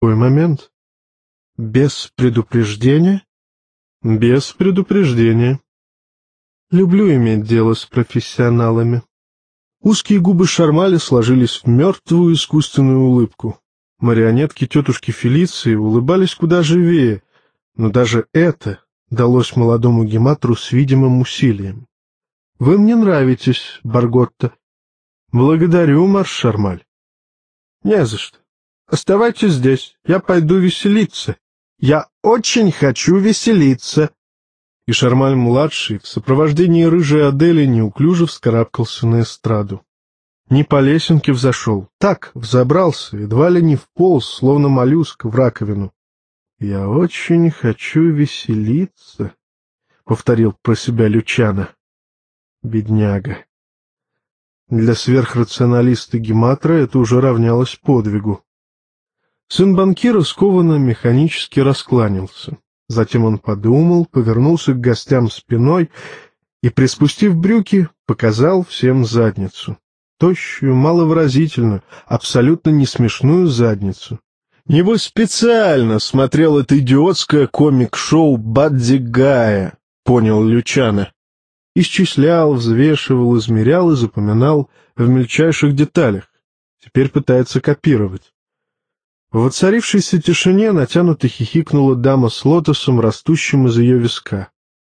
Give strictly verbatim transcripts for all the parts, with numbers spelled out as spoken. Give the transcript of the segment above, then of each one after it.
Какой момент? Без предупреждения? Без предупреждения. Люблю иметь дело с профессионалами. Узкие губы Шармаля сложились в мертвую искусственную улыбку. Марионетки тетушки Фелиции улыбались куда живее, но даже это далось молодому гематру с видимым усилием. — Вы мне нравитесь, Барготта. — Благодарю, Марш Шармаль. — Не за что. Оставайтесь здесь, я пойду веселиться. Я очень хочу веселиться. И Шармаль-младший в сопровождении рыжей Адели неуклюже вскарабкался на эстраду. Не по лесенке взошел, так, взобрался, едва ли не вполз, словно моллюск в раковину. — Я очень хочу веселиться, — повторил про себя Лючано. Бедняга. Для сверхрационалиста Гематра это уже равнялось подвигу. Сын банкира скованно механически раскланялся. Затем он подумал, повернулся к гостям спиной и, приспустив брюки, показал всем задницу. Тощую, маловыразительную, абсолютно несмешную задницу. Небось, специально смотрел это идиотское комик-шоу Бадди Гая, понял Лючано. Исчислял, взвешивал, измерял и запоминал в мельчайших деталях. Теперь пытается копировать. В воцарившейся тишине натянуто хихикнула дама с лотосом, растущим из ее виска.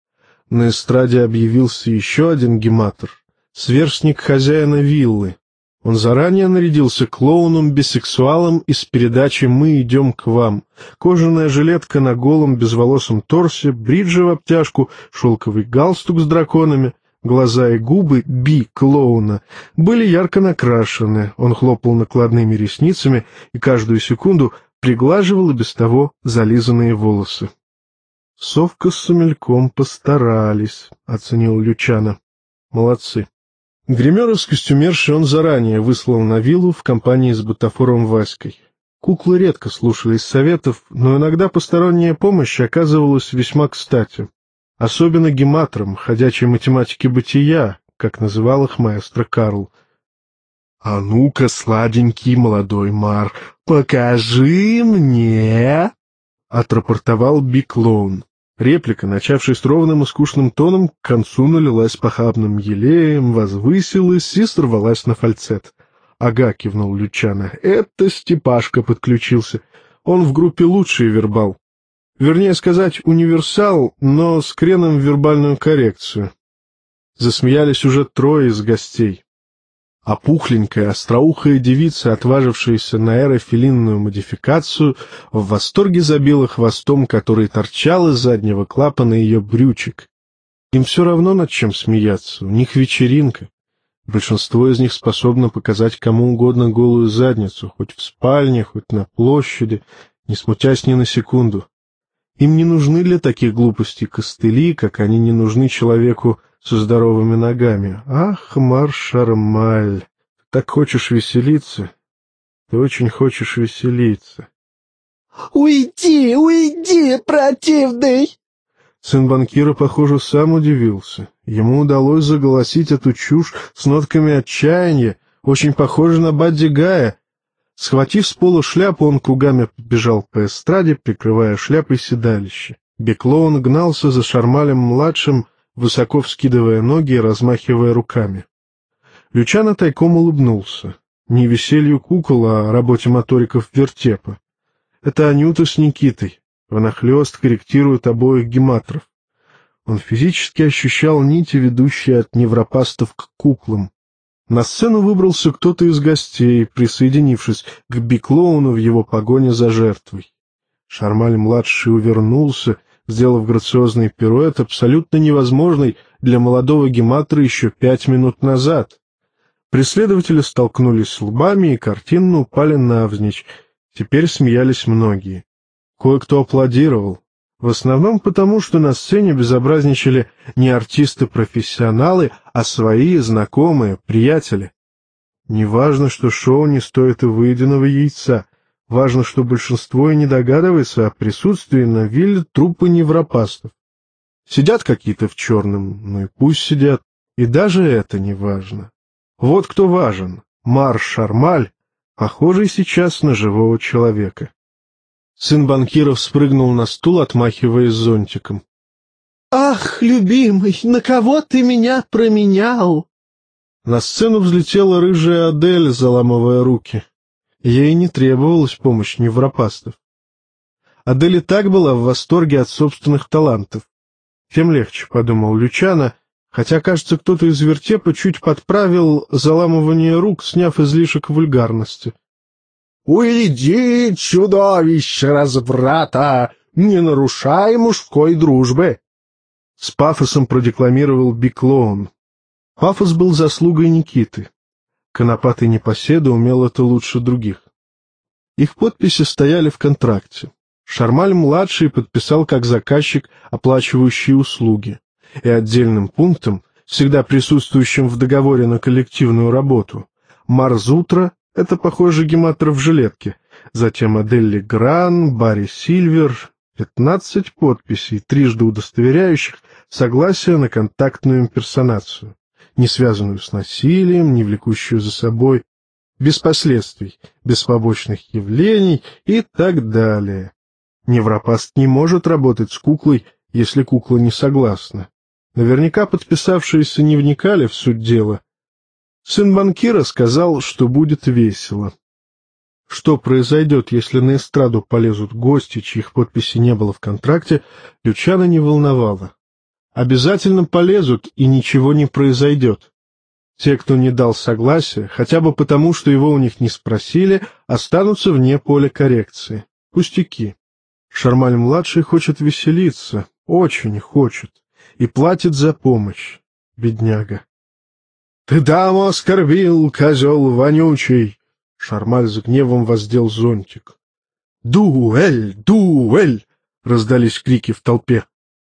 На эстраде объявился еще один гематр, сверстник хозяина виллы. Он заранее нарядился клоуном-бисексуалом из передачи «Мы идем к вам». Кожаная жилетка на голом безволосом торсе, бриджи в обтяжку, шелковый галстук с драконами, глаза и губы би-клоуна были ярко накрашены. Он хлопал накладными ресницами и каждую секунду приглаживал и без того зализанные волосы. — Совка с Сомельком постарались, — оценил Лючано. — Молодцы. Гримера с костюмершей он заранее выслал на виллу в компании с бутафором Васькой. Куклы редко слушались советов, но иногда посторонняя помощь оказывалась весьма кстати. Особенно гематрам, ходячей математики бытия, как называл их маэстро Карл. — А ну-ка, сладенький молодой Мар, покажи мне! — отрапортовал би-клоун. Реплика, начавшись ровным и скучным тоном, к концу налилась похабным елеем, возвысилась и сорвалась на фальцет. — Ага, — кивнул Лючано, — это Степашка подключился. Он в группе лучший вербал. Вернее сказать, универсал, но с креном в вербальную коррекцию. Засмеялись уже трое из гостей. А пухленькая, остроухая девица, отважившаяся на аэрофилинную модификацию, в восторге забила хвостом, который торчал из заднего клапана ее брючек. Им все равно над чем смеяться, у них вечеринка. Большинство из них способно показать кому угодно голую задницу, хоть в спальне, хоть на площади, не смутясь ни на секунду. Им не нужны для таких глупостей костыли, как они не нужны человеку со здоровыми ногами. Ах, Марш Шармаль, ты так хочешь веселиться? Ты очень хочешь веселиться. — Уйди, уйди, противный! Сын банкира, похоже, сам удивился. Ему удалось заголосить эту чушь с нотками отчаяния, очень похоже на Бадди Гая. Схватив с пола шляпу, он кругами побежал по эстраде, прикрывая шляпой седалище. Беклоун гнался за Шармалем-младшим, высоко вскидывая ноги и размахивая руками. Лючано тайком улыбнулся. Не веселью кукол, а работе моториков вертепа. Это Анюта с Никитой. Внахлёст корректируют обоих гематров. Он физически ощущал нити, ведущие от невропастов к куклам. На сцену выбрался кто-то из гостей, присоединившись к би-клоуну в его погоне за жертвой. Шармаль-младший увернулся, сделав грациозный пируэт, абсолютно невозможный для молодого гематра еще пять минут назад. Преследователи столкнулись лбами и картинно упали навзничь. Теперь смеялись многие. Кое-кто аплодировал. В основном потому, что на сцене безобразничали не артисты-профессионалы, а свои, знакомые, приятели. Неважно, что шоу не стоит и выеденного яйца. Важно, что большинство и не догадывается о присутствии на вилле труппы невропастов. Сидят какие-то в черном, ну и пусть сидят. И даже это не важно. Вот кто важен. Марш Шармаль, похожий сейчас на живого человека. Сын банкира спрыгнул на стул, отмахиваясь зонтиком. «Ах, любимый, на кого ты меня променял?» На сцену взлетела рыжая Адель, заламывая руки. Ей не требовалась помощь невропастов. Адель и так была в восторге от собственных талантов. Тем легче, — подумал Лючано, хотя, кажется, кто-то из вертепа чуть подправил заламывание рук, сняв излишек вульгарности. «Уйди, чудовище разврата! Не нарушай мужской дружбы!» С пафосом продекламировал Биклоун. Пафос был заслугой Никиты. Конопатый непоседа умел это лучше других. Их подписи стояли в контракте. Шармаль-младший подписал как заказчик, оплачивающий услуги, и отдельным пунктом, всегда присутствующим в договоре на коллективную работу, Марзутра — это, похоже, гематор в жилетке, затем Адель Легран, Барри Сильвер, пятнадцать подписей, трижды удостоверяющих согласие на контактную имперсонацию, не связанную с насилием, не влекущую за собой, без последствий, без побочных явлений и так далее. Невропаст не может работать с куклой, если кукла не согласна. Наверняка подписавшиеся не вникали в суть дела. Сын банкира сказал, что будет весело. Что произойдет, если на эстраду полезут гости, чьих подписей не было в контракте, Лючано не волновало. Обязательно полезут, и ничего не произойдет. Те, кто не дал согласия, хотя бы потому, что его у них не спросили, останутся вне поля коррекции. Пустяки. Шармаль-младший хочет веселиться, очень хочет, и платит за помощь, бедняга. — Ты даму оскорбил, козел вонючий! — Шармаль с гневом воздел зонтик. — Дуэль! Дуэль! — раздались крики в толпе.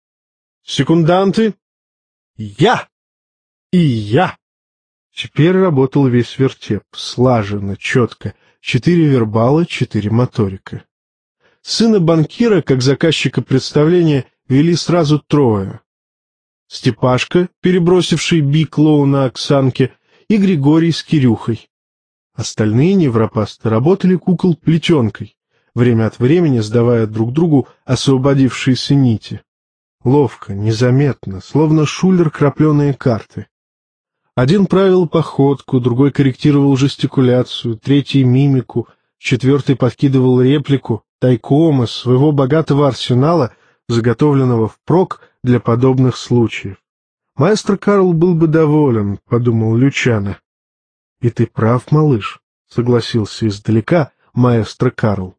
— Секунданты! — Я! И я! Теперь работал весь вертеп, слаженно, четко, четыре вербала, четыре моторика. Сына банкира, как заказчика представления, вели сразу трое. Степашка, перебросивший Биклоуна Оксанке, и Григорий с Кирюхой. Остальные невропасты работали кукол-плетенкой, время от времени сдавая друг другу освободившиеся нити. Ловко, незаметно, словно шулер крапленые карты. Один правил походку, другой корректировал жестикуляцию, третий — мимику, четвертый подкидывал реплику, тайком из своего богатого арсенала, заготовленного впрок для подобных случаев. Маэстро Карл был бы доволен, — подумал Лючано. — И ты прав, малыш, — согласился издалека маэстро Карл.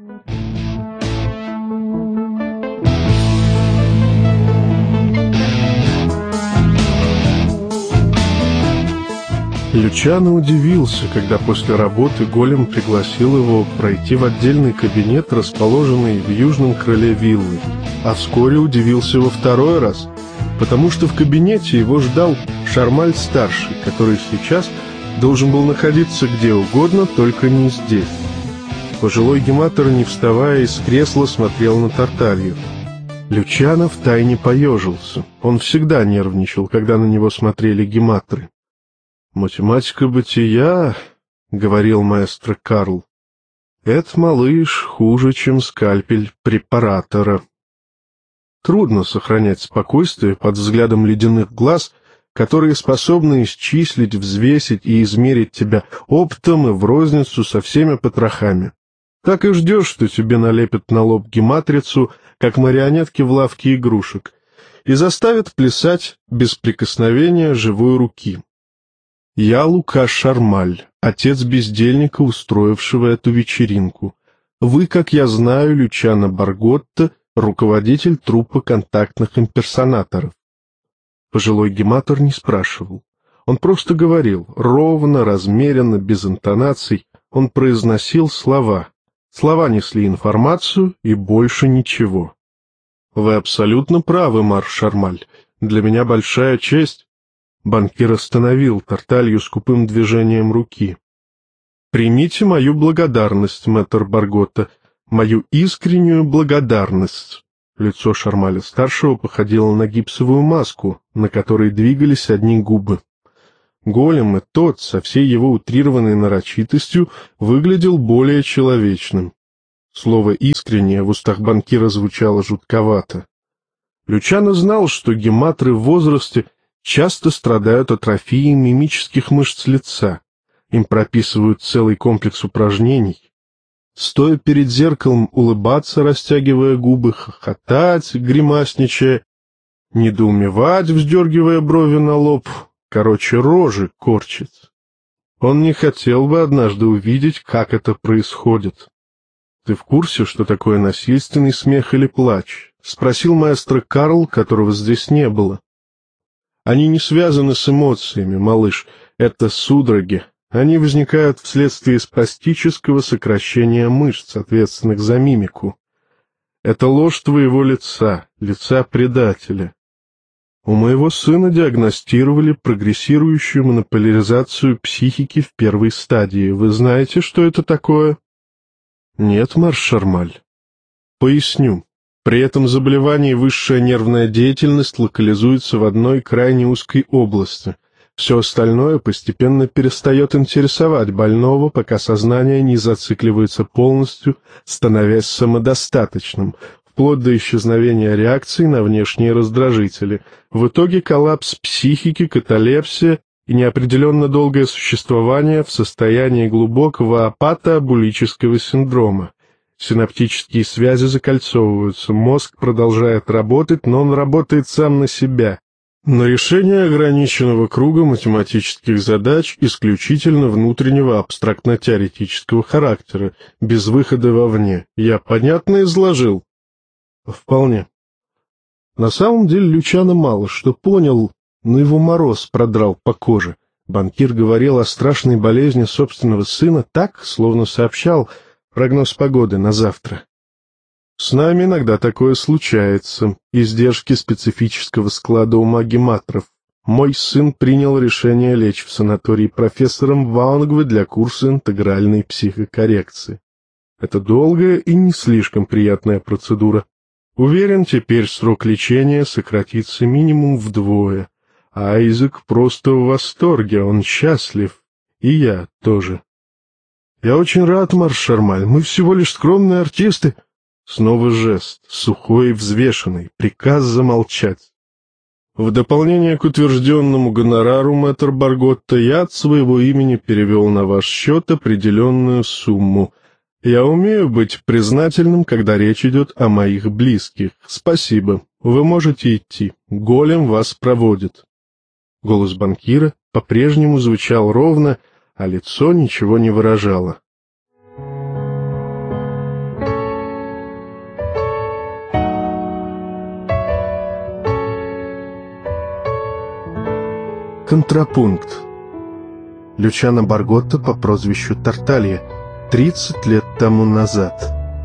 Лючано удивился, когда после работы голем пригласил его пройти в отдельный кабинет, расположенный в южном крыле виллы, а вскоре удивился во второй раз, потому что в кабинете его ждал Шармаль-старший, который сейчас должен был находиться где угодно, только не здесь. Пожилой гематор, не вставая из кресла, смотрел на Тарталью. Лючано втайне поежился. Он всегда нервничал, когда на него смотрели гематры. «Математика бытия», — говорил маэстро Карл, — «это, малыш, хуже, чем скальпель препаратора». Трудно сохранять спокойствие под взглядом ледяных глаз, которые способны исчислить, взвесить и измерить тебя оптом и в розницу со всеми потрохами. Так и ждешь, что тебе налепят на лоб гематрицу, как марионетки в лавке игрушек, и заставят плясать без прикосновения живой руки. Я Лука Шармаль, отец бездельника, устроившего эту вечеринку. Вы, как я знаю, Лючано Барготта, руководитель труппы контактных имперсонаторов. Пожилой гематор не спрашивал. Он просто говорил, ровно, размеренно, без интонаций. Он произносил слова. Слова несли информацию и больше ничего. Вы абсолютно правы, Мар Шармаль. Для меня большая честь. Банкир остановил Тарталью скупым движением руки. «Примите мою благодарность, мэтр Барготта, мою искреннюю благодарность». Лицо Шармаля-старшего походило на гипсовую маску, на которой двигались одни губы. Голем и тот, со всей его утрированной нарочитостью, выглядел более человечным. Слово «искреннее» в устах банкира звучало жутковато. Лючано знал, что гематры в возрасте часто страдают атрофией мимических мышц лица. Им прописывают целый комплекс упражнений. Стоя перед зеркалом, улыбаться, растягивая губы, хохотать, гримасничая, недоумевать, вздергивая брови на лоб, короче, рожи корчить. Он не хотел бы однажды увидеть, как это происходит. «Ты в курсе, что такое насильственный смех или плач?» — спросил маэстро Карл, которого здесь не было. «Они не связаны с эмоциями, малыш, это судороги. Они возникают вследствие спастического сокращения мышц, ответственных за мимику. Это ложь твоего лица, лица предателя. У моего сына диагностировали прогрессирующую монополяризацию психики в первой стадии. Вы знаете, что это такое?» «Нет, Марш-Шармаль». «Поясню. При этом заболевании высшая нервная деятельность локализуется в одной крайне узкой области. Все остальное постепенно перестает интересовать больного, пока сознание не зацикливается полностью, становясь самодостаточным, вплоть до исчезновения реакций на внешние раздражители. В итоге коллапс психики, каталепсия и неопределенно долгое существование в состоянии глубокого апатоабулического синдрома. Синаптические связи закольцовываются, мозг продолжает работать, но он работает сам на себя. На решение ограниченного круга математических задач исключительно внутреннего абстрактно-теоретического характера, без выхода вовне. Я понятно изложил? Вполне. На самом деле Лючано мало что понял, но его мороз продрал по коже. Банкир говорил о страшной болезни собственного сына так, словно сообщал прогноз погоды на завтра. С нами иногда такое случается. Издержки специфического склада ума гематров. Мой сын принял решение лечь в санатории профессором Ваунгве для курса интегральной психокоррекции. Это долгая и не слишком приятная процедура. Уверен, теперь срок лечения сократится минимум вдвое. А Айзек просто в восторге, он счастлив. И я тоже. Я очень рад, Марш-Шармаль, мы всего лишь скромные артисты. Снова жест, сухой и взвешенный, приказ замолчать. В дополнение к утвержденному гонорару, мэтр Барготта, я от своего имени перевел на ваш счет определенную сумму. Я умею быть признательным, когда речь идет о моих близких. Спасибо. Вы можете идти. Голем вас проводит. Голос банкира по-прежнему звучал ровно, а лицо ничего не выражало. Контрапункт. Лючано Барготта по прозвищу Тарталья. Тридцать лет тому назад.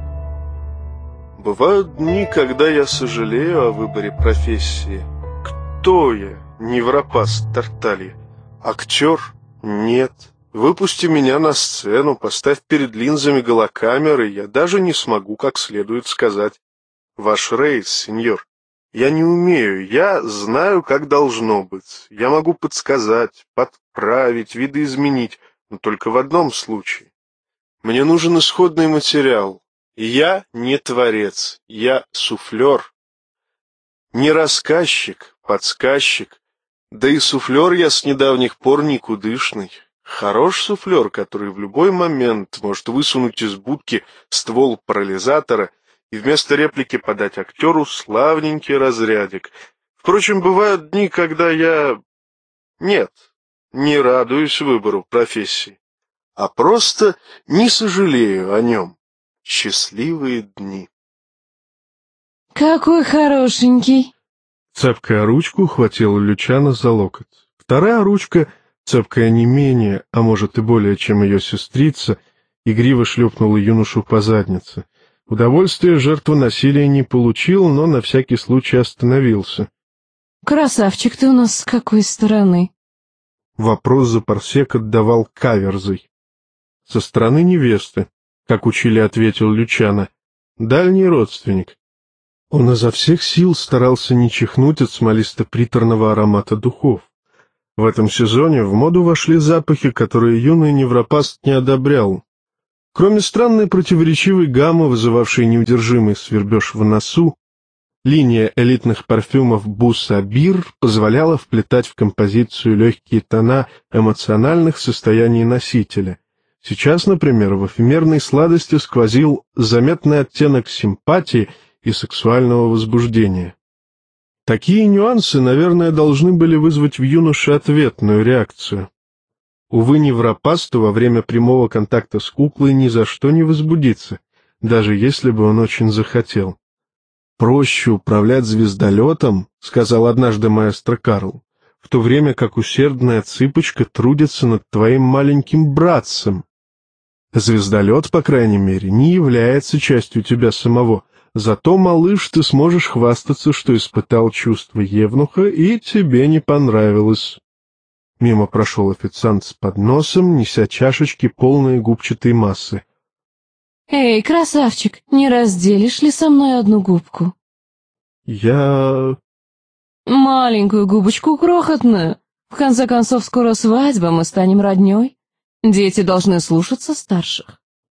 Бывают дни, когда я сожалею о выборе профессии. Кто я? Невропаст Тарталья. Актер? Нет. Выпусти меня на сцену, поставь перед линзами голокамеры, я даже не смогу как следует сказать «Ваш рейс, сеньор». Я не умею, я знаю, как должно быть. Я могу подсказать, подправить, видоизменить, но только в одном случае. Мне нужен исходный материал. Я не творец, я суфлер. Не рассказчик, подсказчик. Да и суфлер я с недавних пор никудышный. Хорош суфлер, который в любой момент может высунуть из будки ствол парализатора и вместо реплики подать актеру славненький разрядик. Впрочем, бывают дни, когда я... Нет, не радуюсь выбору профессии, а просто не сожалею о нем. Счастливые дни. Какой хорошенький. Цепкая ручка ухватила Лючано за локоть. Вторая ручка, цепкая не менее, а может и более, чем ее сестрица, игриво шлепнула юношу по заднице. Удовольствия жертва насилия не получил, но на всякий случай остановился. Красавчик ты у нас с какой стороны? Вопрос за парсек отдавал каверзой. Со стороны невесты, как учили, ответил Лючано. Дальний родственник. Он изо всех сил старался не чихнуть от смолисто-приторного аромата духов. В этом сезоне в моду вошли запахи, которые юный невропаст не одобрял. Кроме странной противоречивой гаммы, вызывавшей неудержимый свербеж в носу, линия элитных парфюмов Бусабир позволяла вплетать в композицию легкие тона эмоциональных состояний носителя. Сейчас, например, в эфемерной сладости сквозил заметный оттенок симпатии и сексуального возбуждения. Такие нюансы, наверное, должны были вызвать в юноше ответную реакцию. Увы, невропасту во время прямого контакта с куклой ни за что не возбудиться, даже если бы он очень захотел. «Проще управлять звездолетом», — сказал однажды маэстро Карл, «в то время как усердная цыпочка трудится над твоим маленьким братцем. Звездолет, по крайней мере, не является частью тебя самого, зато, малыш, ты сможешь хвастаться, что испытал чувство евнуха, и тебе не понравилось». Мимо прошел официант с подносом, неся чашечки, полные губчатой массы. «Эй, красавчик, не разделишь ли со мной одну губку?» «Я...» «Маленькую губочку, крохотную. В конце концов, скоро свадьба, мы станем роднёй. Дети должны слушаться старших».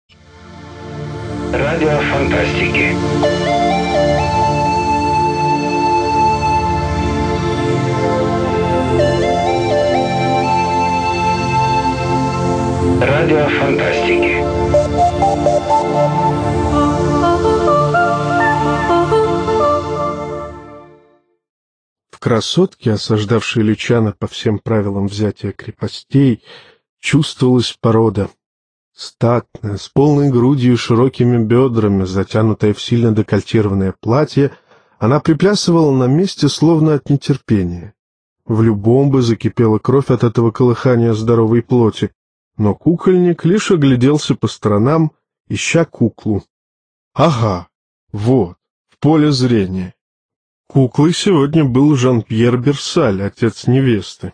Радио фантастики. Радио фантастики. В красотке, осаждавшей Лючано по всем правилам взятия крепостей, чувствовалась порода. Статная, с полной грудью и широкими бедрами, затянутая в сильно декольтированное платье, она приплясывала на месте, словно от нетерпения. В любом бы закипела кровь от этого колыхания здоровой плоти, но кукольник лишь огляделся по сторонам, ища куклу. Ага, вот, в поле зрения. Куклой сегодня был Жан-Пьер Берсаль, отец невесты.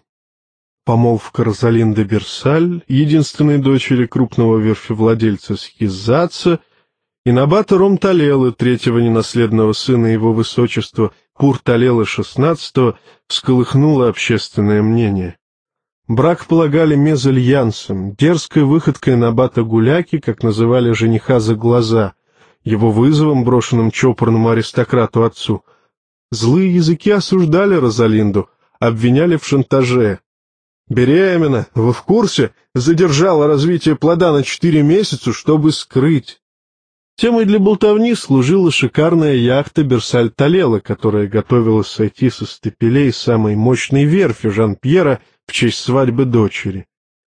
Помолвка Розалинды Берсаль, единственной дочери крупного верфевладельца Схизаца, и набата Ром-Талелы, третьего ненаследного сына его высочества Пур-Талелы шестнадцатого, всколыхнуло общественное мнение. Брак полагали мезальянсом, дерзкой выходкой набата Гуляки, как называли жениха за глаза, его вызовом, брошенным чопорному аристократу отцу. Злые языки осуждали Розалинду, обвиняли в шантаже. Беременна, вы в курсе, задержала развитие плода на четыре месяца, чтобы скрыть. Темой для болтовни служила шикарная яхта Берсаль-Талелы, которая готовилась сойти со стапелей самой мощной верфи Жан-Пьера в честь свадьбы дочери.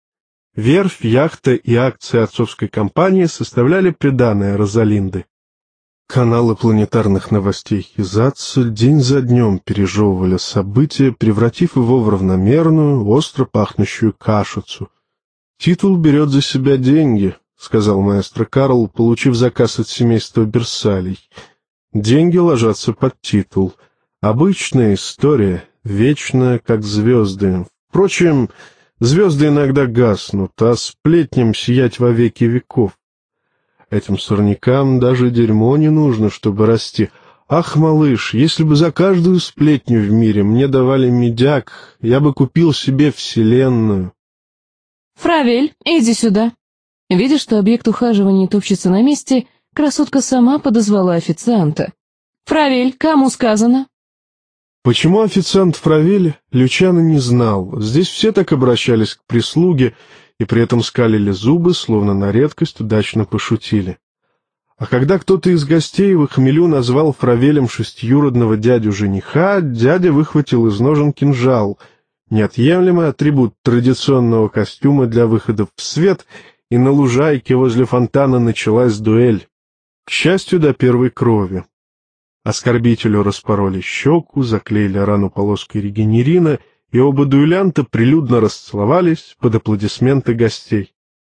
Верфь, яхта и акции отцовской компании составляли приданое Розалинды. Каналы планетарных новостей Хизатса день за днем пережевывали события, превратив его в равномерную, остро пахнущую кашицу. «Титул берет за себя деньги», — сказал маэстро Карл, получив заказ от семейства Берсалей. «Деньги ложатся под титул. Обычная история, вечная, как звезды. Впрочем, звезды иногда гаснут, а сплетням сиять во веки веков. Этим сорнякам даже дерьмо не нужно, чтобы расти. Ах, малыш, если бы за каждую сплетню в мире мне давали медяк, я бы купил себе вселенную». «Фравель, иди сюда». Видя, что объект ухаживания топчется на месте, красотка сама подозвала официанта. «Фравель, кому сказано?» Почему официант Фравель, Лючано не знал. Здесь все так обращались к прислуге, и при этом скалили зубы, словно на редкость удачно пошутили. А когда кто-то из гостей в хмелю назвал Фравелем шестиюродного дядю жениха, дядя выхватил из ножен кинжал, неотъемлемый атрибут традиционного костюма для выхода в свет, и на лужайке возле фонтана началась дуэль. К счастью, до первой крови. Оскорбителю распороли щеку, заклеили рану полоской регенерина, и оба дуэлянта прилюдно расцеловались под аплодисменты гостей.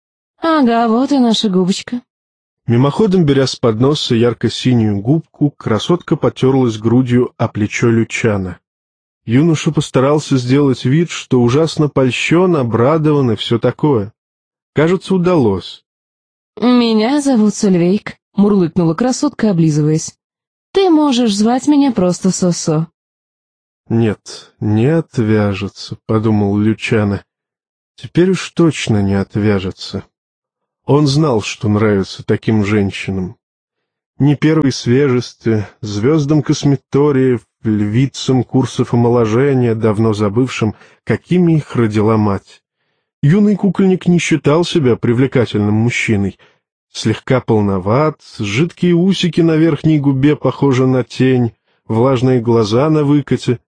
«Ага, вот и наша губочка». Мимоходом, беря с подноса ярко-синюю губку, красотка потерлась грудью о плечо Лючано. Юноша постарался сделать вид, что ужасно польщен, обрадован и все такое. Кажется, удалось. «Меня зовут Сольвейк», — мурлыкнула красотка, облизываясь. «Ты можешь звать меня просто Сосо». «Нет, не отвяжется», — подумал Лючано. «Теперь уж точно не отвяжется». Он знал, что нравится таким женщинам. Не первой свежести, звездам косметориев, львицам курсов омоложения, давно забывшим, какими их родила мать. Юный кукольник не считал себя привлекательным мужчиной. Слегка полноват, жидкие усики на верхней губе похожи на тень, влажные глаза на выкате.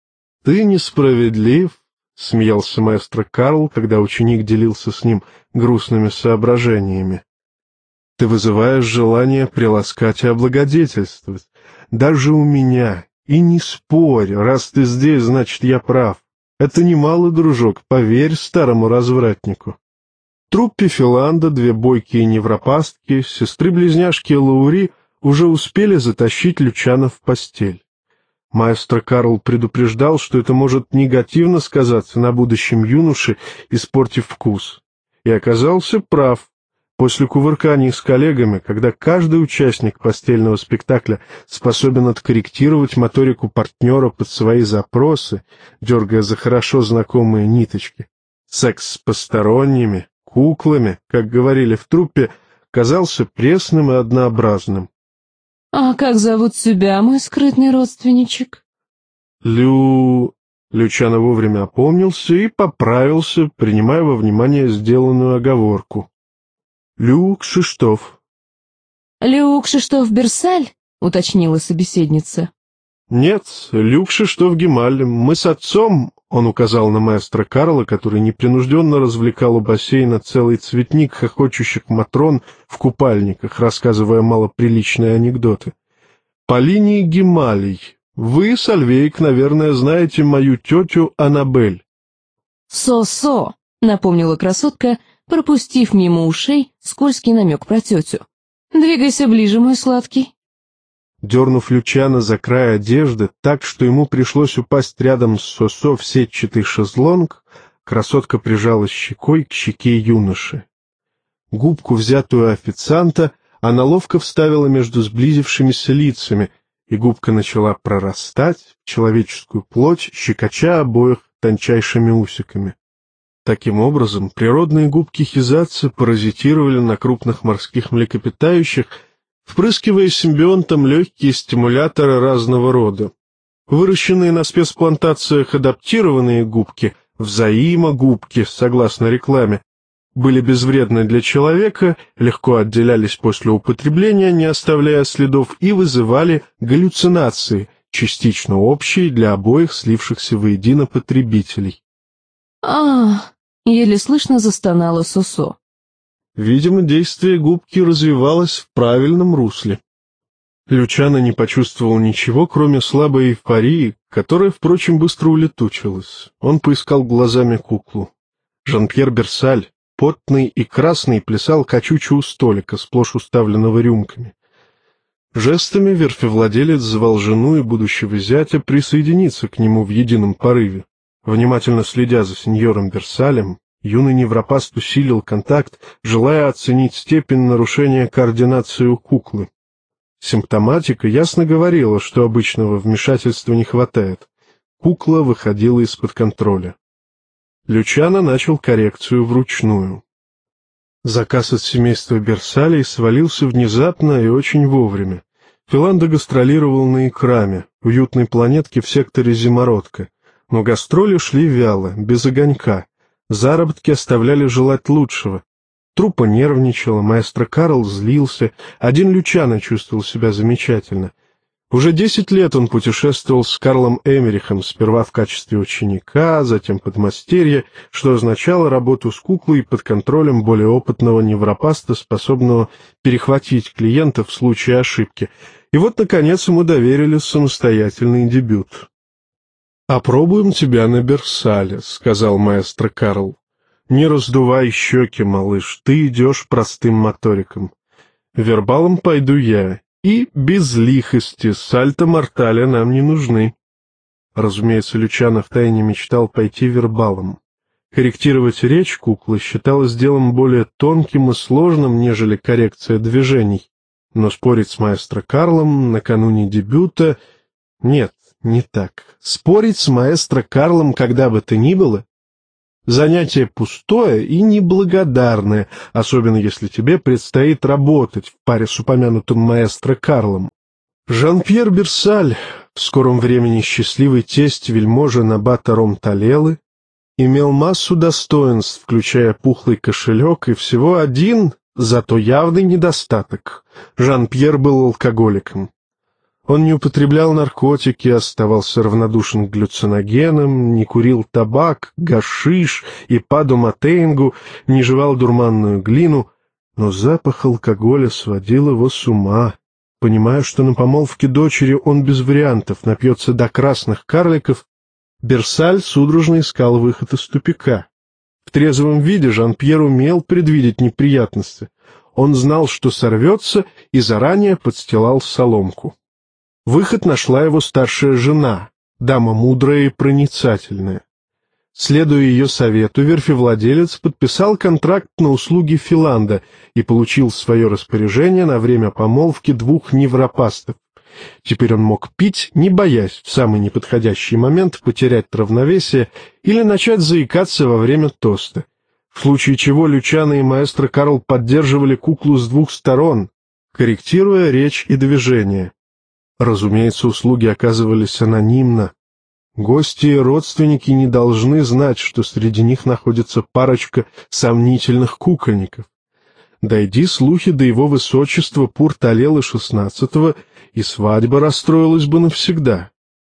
— Ты несправедлив, — смеялся маэстро Карл, когда ученик делился с ним грустными соображениями. — Ты вызываешь желание приласкать и облагодетельствовать. Даже у меня. И не спорь, раз ты здесь, значит, я прав. Это немало, дружок, поверь старому развратнику. В труппе Филанда две бойкие невропастки, сестры-близняшки Лаури, уже успели затащить Лючано в постель. Маэстро Карл предупреждал, что это может негативно сказаться на будущем юноше, испортив вкус. И оказался прав. После кувырканий с коллегами, когда каждый участник постельного спектакля способен откорректировать моторику партнера под свои запросы, дергая за хорошо знакомые ниточки, секс с посторонними, куклами, как говорили в труппе, казался пресным и однообразным. — А как зовут тебя, мой скрытный родственничек? — Лю... Лючано вовремя опомнился и поправился, принимая во внимание сделанную оговорку. — Люк Шиштов. — Люк Шиштов Берсаль? — уточнила собеседница. — Нет, Люк Шиштов Гемаль. Мы с отцом, — он указал на маэстро Карла, который непринужденно развлекал у бассейна целый цветник хохочущих матрон в купальниках, рассказывая малоприличные анекдоты. — По линии Гемалий. Вы, Сальвейк, наверное, знаете мою тетю Аннабель. — Со-со, — напомнила красотка, пропустив мимо ушей скользкий намек про тетю. — Двигайся ближе, мой сладкий. Дернув Лючано за край одежды так, что ему пришлось упасть рядом с Сосо в сетчатый шезлонг, красотка прижалась щекой к щеке юноши. Губку, взятую у официанта, она ловко вставила между сблизившимися лицами, и губка начала прорастать в человеческую плоть, щекоча обоих тончайшими усиками. Таким образом, природные губки хизатцы паразитировали на крупных морских млекопитающих, впрыскивая симбионтам легкие стимуляторы разного рода. Выращенные на спецплантациях адаптированные губки, взаимогубки, согласно рекламе, были безвредны для человека, легко отделялись после употребления, не оставляя следов, и вызывали галлюцинации, частично общие для обоих слившихся воедино потребителей. «Ах!» — еле слышно застонала Сосо. Видимо, действие губки развивалось в правильном русле. Лючано не почувствовал ничего, кроме слабой эйфории, которая, впрочем, быстро улетучилась. Он поискал глазами куклу. Жан-Пьер Берсаль, потный и красный, плясал качуче у столика, сплошь уставленного рюмками. Жестами верфевладелец звал жену и будущего зятя присоединиться к нему в едином порыве. Внимательно следя за сеньором Берсалем, юный невропаст усилил контакт, желая оценить степень нарушения координации у куклы. Симптоматика ясно говорила, что обычного вмешательства не хватает. Кукла выходила из-под контроля. Лючано начал коррекцию вручную. Заказ от семейства Берсалей свалился внезапно и очень вовремя. Филандо гастролировал на Икраме, уютной планетке в секторе Зимородка, но гастроли шли вяло, без огонька. Заработки оставляли желать лучшего. Труппа нервничала, маэстро Карл злился, один Лючано чувствовал себя замечательно. Уже десять лет он путешествовал с Карлом Эмерихом, сперва в качестве ученика, затем подмастерья, что означало работу с куклой под контролем более опытного невропаста, способного перехватить клиента в случае ошибки. И вот, наконец, ему доверили самостоятельный дебют. «Опробуем тебя на Берсале», — сказал маэстро Карл. «Не раздувай щеки, малыш, ты идешь простым моториком. Вербалом пойду я, и без лихости, сальто-мортале нам не нужны». Разумеется, Лючано втайне мечтал пойти вербалом. Корректировать речь куклы считалось делом более тонким и сложным, нежели коррекция движений. Но спорить с маэстро Карлом накануне дебюта... Нет, не так. Спорить с маэстро Карлом когда бы то ни было... Занятие пустое и неблагодарное, особенно если тебе предстоит работать в паре с упомянутым маэстро Карлом. Жан-Пьер Берсаль, в скором времени счастливый тесть вельможи Набата Ром-Талелы, имел массу достоинств, включая пухлый кошелек, и всего один, зато явный недостаток. Жан-Пьер был алкоголиком. Он не употреблял наркотики, оставался равнодушен к галлюциногенам, не курил табак, гашиш и паду матеингу, не жевал дурманную глину, но запах алкоголя сводил его с ума. Понимая, что на помолвке дочери он без вариантов напьется до красных карликов, Берсаль судорожно искал выход из тупика. В трезвом виде Жан-Пьер умел предвидеть неприятности. Он знал, что сорвется, и заранее подстилал соломку. Выход нашла его старшая жена, дама мудрая и проницательная. Следуя ее совету, верфевладелец подписал контракт на услуги Филанда и получил в свое распоряжение на время помолвки двух невропастов. Теперь он мог пить, не боясь в самый неподходящий момент потерять равновесие или начать заикаться во время тоста, в случае чего Лючано и маэстро Карл поддерживали куклу с двух сторон, корректируя речь и движения. Разумеется, услуги оказывались анонимно. Гости и родственники не должны знать, что среди них находится парочка сомнительных кукольников. Дойди слухи до его высочества Пур-Талелы шестнадцатого, и свадьба расстроилась бы навсегда.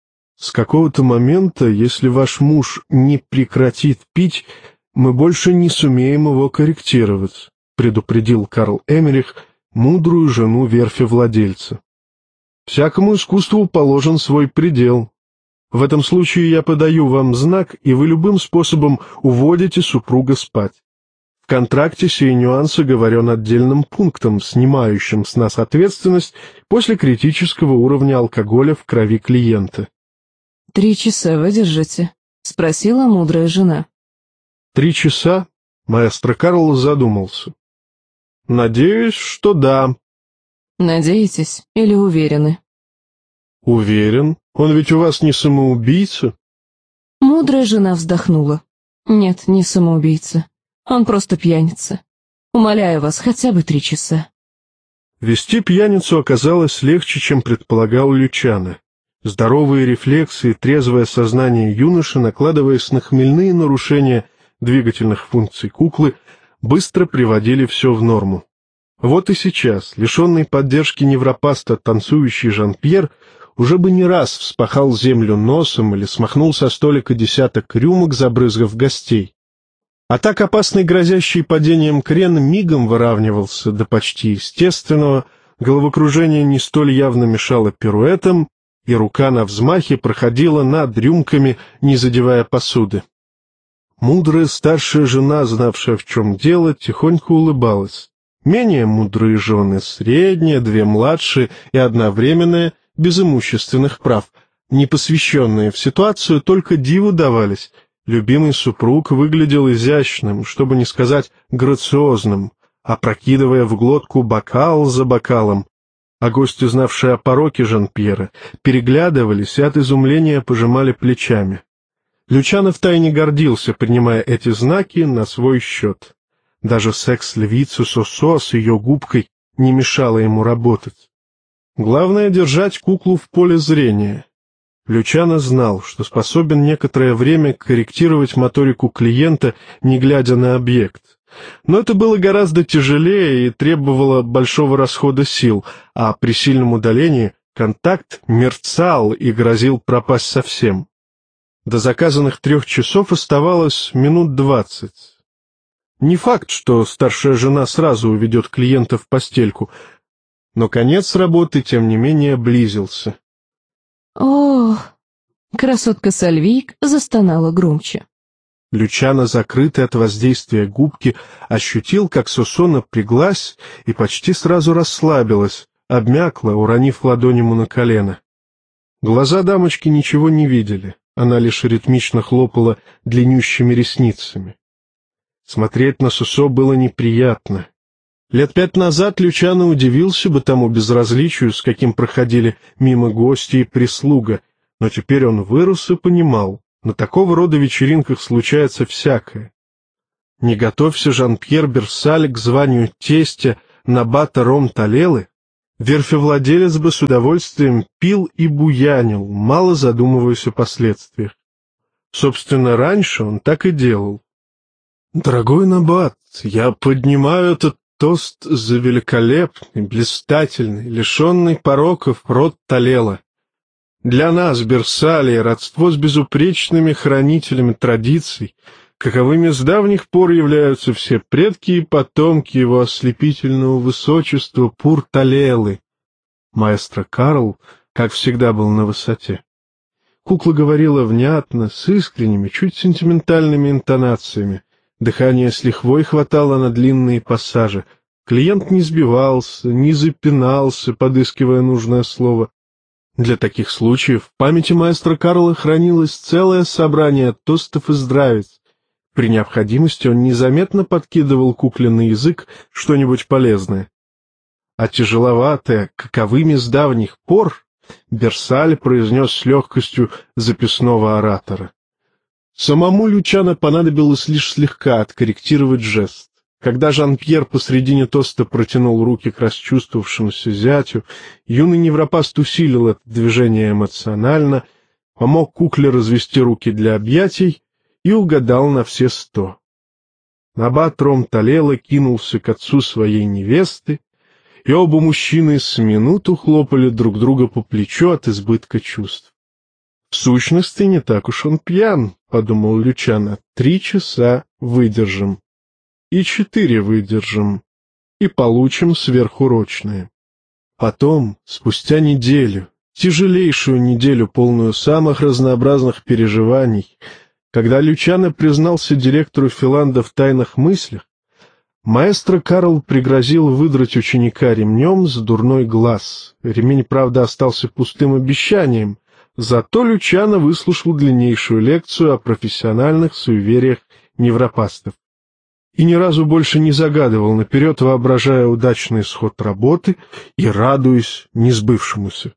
С какого-то момента, если ваш муж не прекратит пить, мы больше не сумеем его корректировать, предупредил Карл Эмерих мудрую жену верфевладельца. Всякому искусству положен свой предел. В этом случае я подаю вам знак, и вы любым способом уводите супруга спать. В контракте сей нюанс оговорен отдельным пунктом, снимающим с нас ответственность после критического уровня алкоголя в крови клиента. — Три часа выдержите? — спросила мудрая жена. — Три часа? — маэстро Карл задумался. — Надеюсь, что да. — Надеетесь или уверены? — Уверен. Он ведь у вас не самоубийца? Мудрая жена вздохнула. — Нет, не самоубийца. Он просто пьяница. Умоляю вас, хотя бы три часа. Вести пьяницу оказалось легче, чем предполагал Лючано. Здоровые рефлексы и трезвое сознание юноши, накладываясь на хмельные нарушения двигательных функций куклы, быстро приводили все в норму. Вот и сейчас, лишенный поддержки невропаста танцующий Жан-Пьер, уже бы не раз вспахал землю носом или смахнул со столика десяток рюмок, забрызгав гостей. А так опасный, грозящий падением крен мигом выравнивался до почти естественного, головокружение не столь явно мешало пируэтам, и рука на взмахе проходила над рюмками, не задевая посуды. Мудрая старшая жена, знавшая, в чем дело, тихонько улыбалась. Менее мудрые жены, средние, две младшие и одновременные, без имущественных прав, не посвященные в ситуацию, только диву давались. Любимый супруг выглядел изящным, чтобы не сказать грациозным, опрокидывая в глотку бокал за бокалом, а гости, знавшие о пороке Жан-Пьера, переглядывались и от изумления пожимали плечами. Лючано втайне гордился, принимая эти знаки на свой счет. Даже секс-львица Сосо с ее губкой не мешала ему работать. Главное — держать куклу в поле зрения. Лючано знал, что способен некоторое время корректировать моторику клиента, не глядя на объект. Но это было гораздо тяжелее и требовало большого расхода сил, а при сильном удалении контакт мерцал и грозил пропасть совсем. До заказанных трех часов оставалось минут двадцать. Не факт, что старшая жена сразу уведет клиента в постельку, но конец работы, тем не менее, близился. Ох, красотка Сальвик застонала громче. Лючано, закрытый от воздействия губки, ощутил, как Сосо напряглась и почти сразу расслабилась, обмякла, уронив ладонь ему на колено. Глаза дамочки ничего не видели, она лишь ритмично хлопала длиннющими ресницами. Смотреть на Сосо было неприятно. Лет пять назад Лючано удивился бы тому безразличию, с каким проходили мимо гости и прислуга, но теперь он вырос и понимал, На такого рода вечеринках случается всякое. Не готовься Жан-Пьер Берсаль к званию тестя Набата Ром-Талелы, верфевладелец бы с удовольствием пил и буянил, мало задумываясь о последствиях. Собственно, раньше он так и делал. «Дорогой Набат, я поднимаю этот тост за великолепный, блистательный, лишенный пороков род Талела. Для нас, Берсалей, родство с безупречными хранителями традиций, каковыми с давних пор являются все предки и потомки его ослепительного высочества Пур-Талелы». Маэстро Карл, как всегда, был на высоте. Кукла говорила внятно, с искренними, чуть сентиментальными интонациями. Дыхание с лихвой хватало на длинные пассажи. Клиент не сбивался, не запинался, подыскивая нужное слово. Для таких случаев в памяти маэстро Карла хранилось целое собрание тостов и здравиц. При необходимости он незаметно подкидывал кукле на язык что-нибудь полезное. А тяжеловатое, каковыми с давних пор, Берсаль произнес с легкостью записного оратора. Самому Лючано понадобилось лишь слегка откорректировать жест. Когда Жан-Пьер посредине тоста протянул руки к расчувствовавшемуся зятю, юный невропаст усилил это движение эмоционально, помог кукле развести руки для объятий и угадал на все сто. Набат Ром-Талела кинулся к отцу своей невесты, и оба мужчины с минуту хлопали друг друга по плечу от избытка чувств. «В сущности, не так уж он пьян», — подумал Лючано, — «три часа выдержим, и четыре выдержим, и получим сверхурочное». Потом, спустя неделю, тяжелейшую неделю, полную самых разнообразных переживаний, когда Лючано признался директору Филанда в тайных мыслях, маэстро Карл пригрозил выдрать ученика ремнем за дурной глаз. Ремень, правда, остался пустым обещанием, зато Лючано выслушал длиннейшую лекцию о профессиональных суевериях невропастов. И ни разу больше не загадывал наперед, воображая удачный исход работы и радуясь несбывшемуся.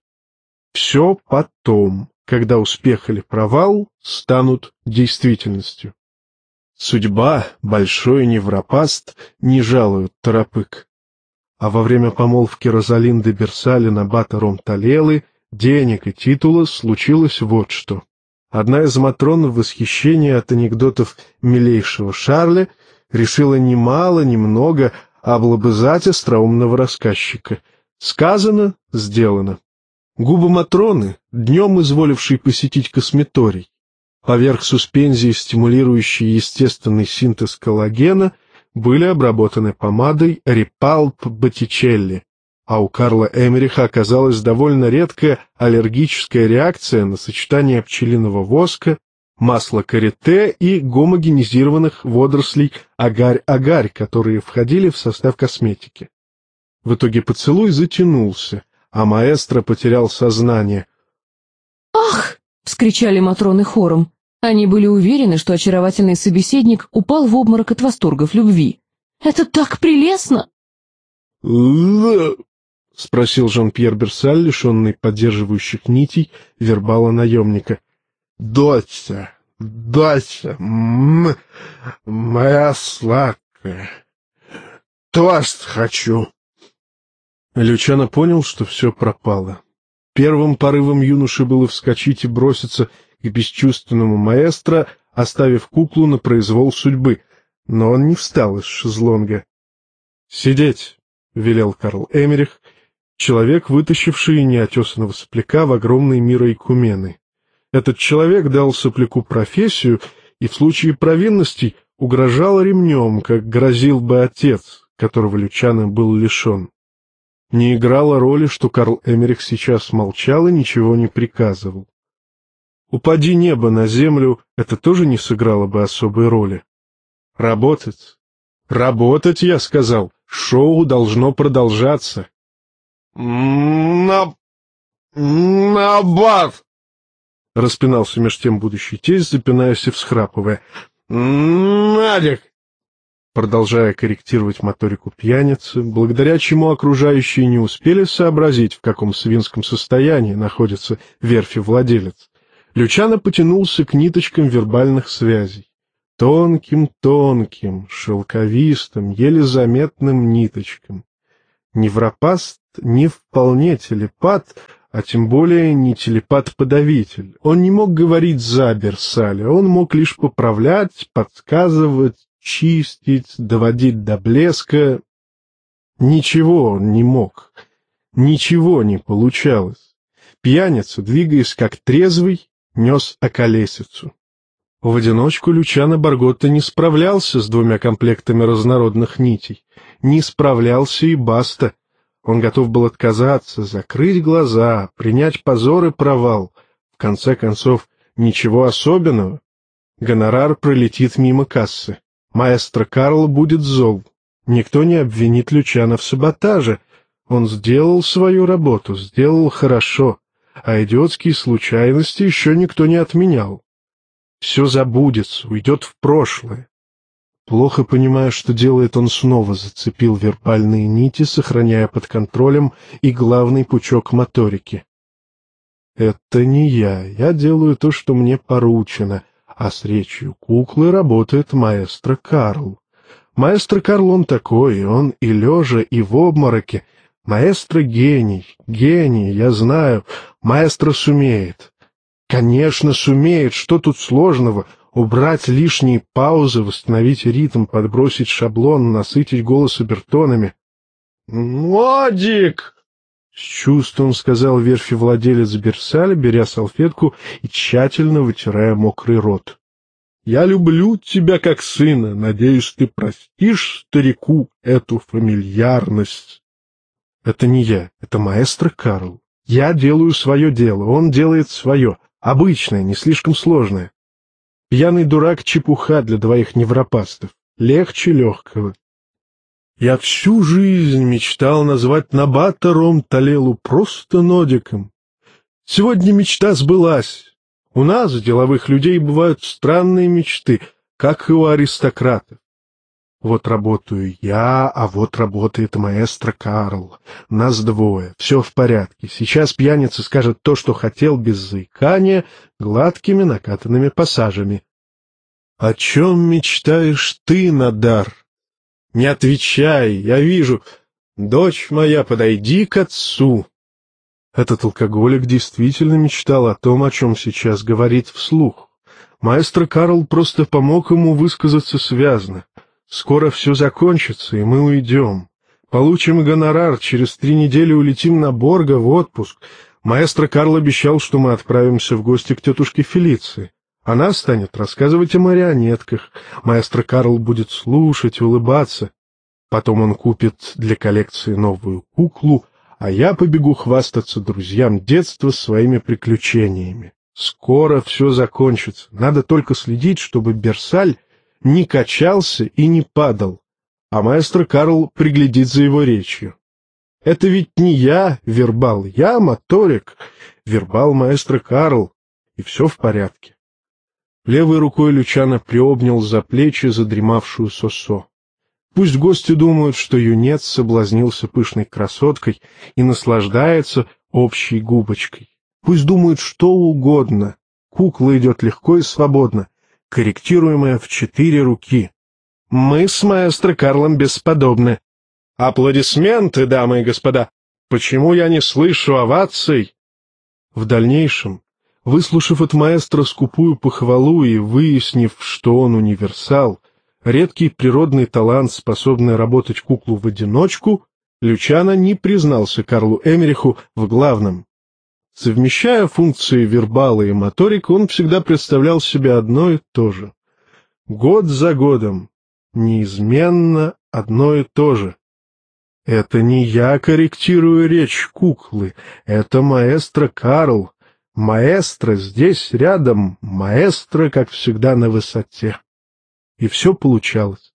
Все потом, когда успех или провал станут действительностью. Судьба, большой невропаст, не жалует торопык. А во время помолвки Розалинды Берсаля Набата Ром-Талелы денег и титула случилось вот что. Одна из матрон в восхищении от анекдотов милейшего Шарля решила немало, немного облобызать остроумного рассказчика. Сказано, сделано. Губы матроны, днем изволившей посетить косметорий, поверх суспензии, стимулирующей естественный синтез коллагена, были обработаны помадой Рипалп Боттичелли, а у Карла Эмериха оказалась довольно редкая аллергическая реакция на сочетание пчелиного воска, масла карите и гомогенизированных водорослей агарь-агарь, которые входили в состав косметики. В итоге поцелуй затянулся, а маэстро потерял сознание. «Ах!» — вскричали матроны хором. Они были уверены, что очаровательный собеседник упал в обморок от восторгов любви. «Это так прелестно!» — спросил Жан-Пьер Берсаль, лишенный поддерживающих нитей вербала наемника. — Доча, доча, м моя сладкая, тост хочу. Лючано понял, что все пропало. Первым порывом юноши было вскочить и броситься к бесчувственному маэстро, оставив куклу на произвол судьбы, но он не встал из шезлонга. — Сидеть! — велел Карл Эмерих, человек, вытащивший неотесанного сопляка в огромный мир Айкумены. Этот человек дал сопляку профессию и в случае провинностей угрожал ремнем, как грозил бы отец, которого Лючано был лишен. Не играло роли, что Карл Эмерих сейчас молчал и ничего не приказывал. Упади небо на землю, это тоже не сыграло бы особой роли. Работать. Работать, я сказал. Шоу должно продолжаться. На... Набат! Распинался меж тем будущий тесть, запинаясь и всхрапывая. Надик! Продолжая корректировать моторику пьяницы, благодаря чему окружающие не успели сообразить, в каком свинском состоянии находится верфи-владелец, Лючано потянулся к ниточкам вербальных связей. Тонким-тонким, шелковистым, еле заметным ниточкам. Невропаст не вполне телепат, а тем более не телепат-подавитель. Он не мог говорить за Берсаля, он мог лишь поправлять, подсказывать, чистить, доводить до блеска. Ничего он не мог, ничего не получалось. Пьяница, двигаясь как трезвый, нес околесицу. В одиночку Лючано Барготта не справлялся с двумя комплектами разнородных нитей. Не справлялся и баста. Он готов был отказаться, закрыть глаза, принять позор и провал. В конце концов, ничего особенного. Гонорар пролетит мимо кассы. Маэстро Карл будет зол. Никто не обвинит Лючано в саботаже. Он сделал свою работу, сделал хорошо, а идиотские случайности еще никто не отменял. Все забудется, уйдет в прошлое. Плохо понимая, что делает, он снова зацепил вербальные нити, сохраняя под контролем и главный пучок моторики. Это не я, я делаю то, что мне поручено, а с речью куклы работает маэстро Карл. Маэстро Карл он такой, он и лежа, и в обмороке. Маэстро гений, гений, я знаю, маэстро сумеет. Конечно, сумеет, что тут сложного? Убрать лишние паузы, восстановить ритм, подбросить шаблон, насытить голос обертонами. «Модик!» — с чувством сказал верфевладелец Берсаля, беря салфетку и тщательно вытирая мокрый рот. «Я люблю тебя как сына, надеюсь, ты простишь старику эту фамильярность». «Это не я, это маэстро Карл. Я делаю свое дело, он делает свое, обычное, не слишком сложное. Пьяный дурак — чепуха для двоих невропастов, легче легкого. Я всю жизнь мечтал назвать Набата Ром Талелу просто Нодиком. Сегодня мечта сбылась. У нас, деловых людей, бывают странные мечты, как и у аристократов. Вот работаю я, а вот работает маэстро Карл. Нас двое, все в порядке. Сейчас пьяница скажет то, что хотел, без заикания, гладкими накатанными пассажами. О чем мечтаешь ты, Надар? Не отвечай, я вижу. Дочь моя, подойди к отцу. Этот алкоголик действительно мечтал о том, о чем сейчас говорит вслух. Маэстро Карл просто помог ему высказаться связно. Скоро все закончится, и мы уйдем. Получим гонорар, через три недели улетим на Борго в отпуск. Маэстро Карл обещал, что мы отправимся в гости к тетушке Фелиции. Она станет рассказывать о марионетках. Маэстро Карл будет слушать, улыбаться. Потом он купит для коллекции новую куклу, а я побегу хвастаться друзьям детства своими приключениями. Скоро все закончится. Надо только следить, чтобы Берсаль не качался и не падал, а маэстро Карл приглядит за его речью. Это ведь не я, вербал, я моторик, вербал маэстро Карл, и все в порядке. Левой рукой Лючано приобнял за плечи задремавшую Сосо. Пусть гости думают, что юнец соблазнился пышной красоткой и наслаждается общей губочкой. Пусть думают что угодно, кукла идет легко и свободно, корректируемая в четыре руки. Мы с маэстро Карлом бесподобны. Аплодисменты, дамы и господа! Почему я не слышу оваций? В дальнейшем, выслушав от маэстро скупую похвалу и выяснив, что он универсал, редкий природный талант, способный работать куклу в одиночку, Лючано не признался Карлу Эмериху в главном. Совмещая функции вербала и моторик, он всегда представлял себе одно и то же. Год за годом, неизменно одно и то же. Это не я корректирую речь куклы, это маэстро Карл. Маэстро здесь рядом, маэстро, как всегда, на высоте. И все получалось.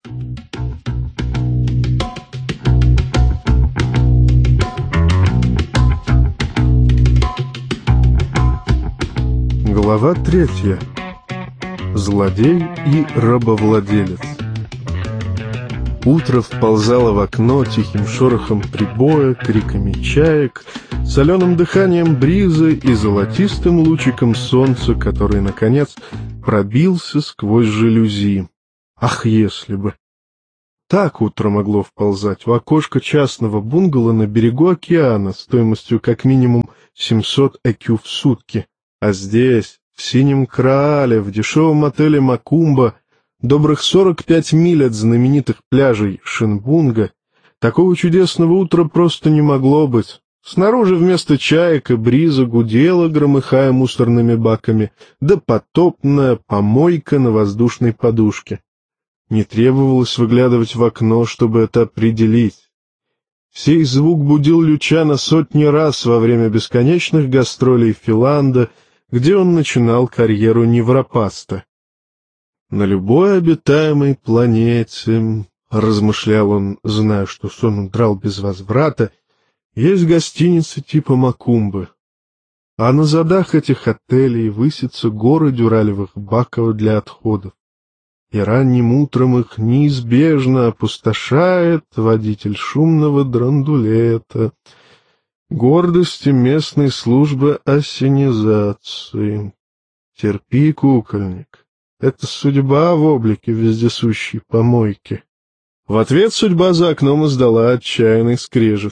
Глава третья. Злодей и рабовладелец. Утро вползало в окно тихим шорохом прибоя, криками чаек, соленым дыханием бриза и золотистым лучиком солнца, который, наконец, пробился сквозь жалюзи. Ах, если бы! Так утро могло вползать в окошко частного бунгало на берегу океана стоимостью как минимум семьсот экю в сутки, а здесь, в Синем Краале, в дешевом отеле «Макумба», добрых сорок пять миль от знаменитых пляжей Шинбунга, такого чудесного утра просто не могло быть. Снаружи вместо чаек и бриза гудела, громыхая мусорными баками, да потопная помойка на воздушной подушке. Не требовалось выглядывать в окно, чтобы это определить. Сей звук будил Лючано сотни раз во время бесконечных гастролей Филанда, где он начинал карьеру невропаста. «На любой обитаемой планете, — размышлял он, зная, что сон удрал без возврата, — есть гостиницы типа Макумбы, а на задах этих отелей высятся горы дюралевых баков для отходов, и ранним утром их неизбежно опустошает водитель шумного драндулета, гордости местной службы ассенизации. Терпи, кукольник. Это судьба в облике вездесущей помойки». В ответ судьба за окном издала отчаянный скрежет.